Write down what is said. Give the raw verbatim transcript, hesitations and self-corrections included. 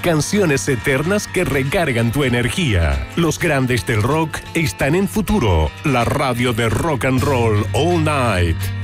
Canciones eternas que recargan tu energía. Los grandes del rock están en Futuro, la radio de rock and roll all night.